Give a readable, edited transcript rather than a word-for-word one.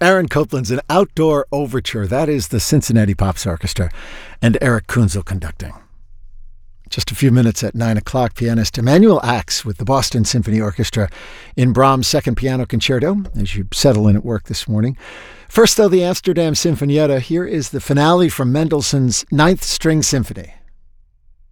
Aaron Copland's An Outdoor Overture. That is the Cincinnati Pops Orchestra and Eric Kunzel conducting. Just a few minutes at 9 o'clock, pianist Emanuel Ax with the Boston Symphony Orchestra in Brahms' Second Piano Concerto as you settle in at work this morning. First, though, the Amsterdam Sinfonietta. Here is the finale from Mendelssohn's Ninth String Symphony.